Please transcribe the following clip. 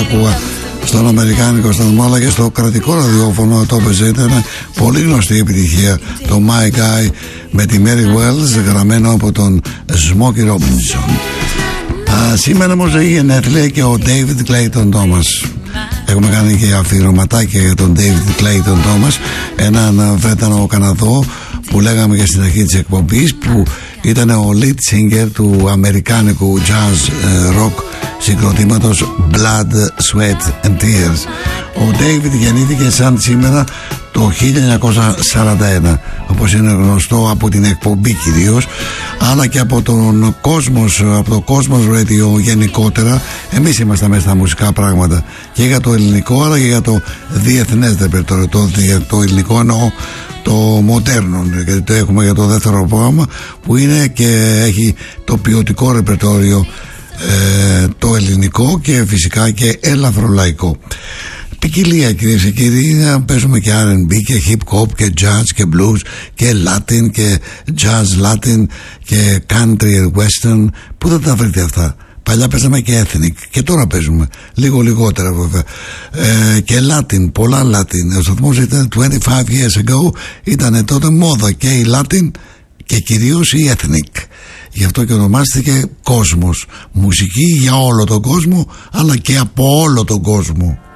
άκουγα στον αμερικάνικο σταθμό, αλλά και στο κρατικό ραδιόφωνο το έπαιζε. Ήταν πολύ γνωστή επιτυχία το My Guy με τη Mary Wells, γραμμένο από τον Smokey Robinson. Σήμερα όμως έχει γενέθλια και ο David Clayton Thomas. Έχουμε κάνει και αφιερωματάκια για τον David Clayton Thomas, έναν Βρετανό Καναδό που λέγαμε και στην αρχή της εκπομπής, που ήταν ο lead singer του αμερικάνικου jazz rock συγκροτήματος Blood, Sweat and Tears. Ο David γεννήθηκε σαν σήμερα το 1941, όπως είναι γνωστό από την εκπομπή κυρίως, αλλά και από τον Cosmos, από το Cosmos Radio γενικότερα. Εμείς είμαστε μέσα στα μουσικά πράγματα και για το ελληνικό αλλά και για το διεθνές ρεπερτόριο. Το ελληνικό εννοώ το μοντέρνο, γιατί το έχουμε για το δεύτερο πρόγραμμα, που είναι και έχει το ποιοτικό ρεπερτόριο, το ελληνικό, και φυσικά και ελαφρολαϊκό. Ποικιλία, κυρίες και κύριοι. Παίζουμε και R&B και hip hop και jazz και blues και latin και jazz latin και country western. Πού θα τα βρείτε αυτά? Παλιά παίζαμε και ethnic και τώρα παίζουμε λίγο λιγότερα βέβαια, και latin, πολλά latin. Ο σταθμός ήταν 25 years ago, ήταν τότε μόδα και η latin και κυρίως η ethnic. Γι' αυτό και ονομάστηκε Κόσμος. Μουσική για όλο τον κόσμο, αλλά και από όλο τον κόσμο.